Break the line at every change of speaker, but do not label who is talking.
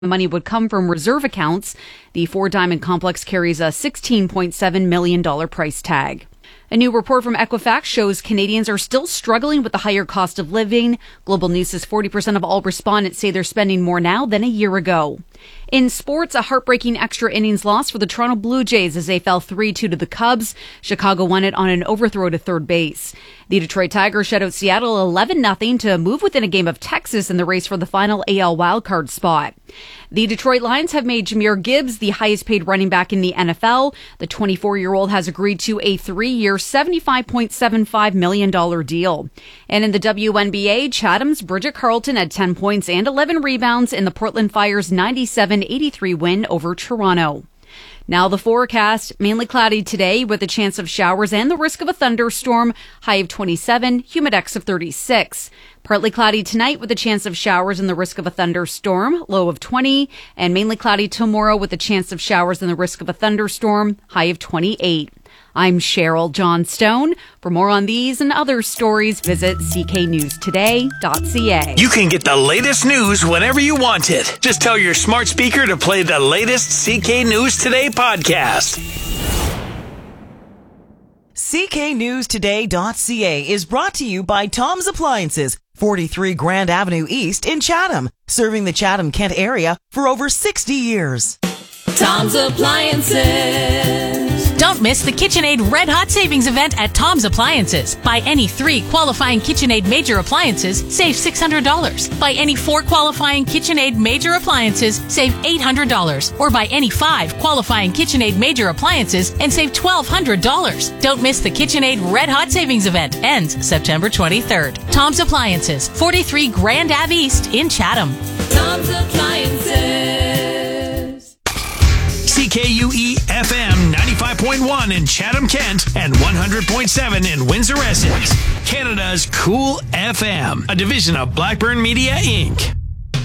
The money would come from reserve accounts. The Four Diamond Complex carries a $16.7 million price tag. A new report from Equifax shows Canadians are still struggling with the higher cost of living. Global News says 40% of all respondents say they're spending more now than a year ago. In sports, a heartbreaking extra innings loss for the Toronto Blue Jays as they fell 3-2 to the Cubs. Chicago won it on an overthrow to third base. The Detroit Tigers shut out Seattle 11-0 to move within a game of Texas in the race for the final AL wildcard spot. The Detroit Lions have made Jahmyr Gibbs the highest paid running back in the NFL. The 24-year-old has agreed to a 3-year, $75.75 million deal. And in the WNBA, Chatham's Bridget Carlton had 10 points and 11 rebounds in the Portland Fire's 97-83 win over Toronto. Now the forecast, mainly cloudy today with a chance of showers and the risk of a thunderstorm, high of 27, humidex of 36. Partly cloudy tonight with a chance of showers and the risk of a thunderstorm, low of 20, and mainly cloudy tomorrow with a chance of showers and the risk of a thunderstorm, high of 28. I'm Cheryl Johnstone. For more on these and other stories, visit cknewstoday.ca.
You can get the latest news whenever you want it. Just tell your smart speaker to play the latest CK News Today podcast.
cknewstoday.ca is brought to you by Tom's Appliances, 43 Grand Avenue East in Chatham, serving the Chatham-Kent area for over 60 years.
Tom's Appliances.
Don't miss the KitchenAid Red Hot Savings event at Tom's Appliances. Buy any 3 qualifying KitchenAid major appliances, save $600. Buy any 4 qualifying KitchenAid major appliances, save $800. Or buy any 5 qualifying KitchenAid major appliances and save $1,200. Don't miss the KitchenAid Red Hot Savings event. Ends September 23rd. Tom's Appliances, 43 Grand Ave East in Chatham.
Tom's Appliances.
CKUE FM 95.1 in Chatham-Kent and 100.7 in Windsor, Essex. Canada's Cool FM, a division of Blackburn Media, Inc.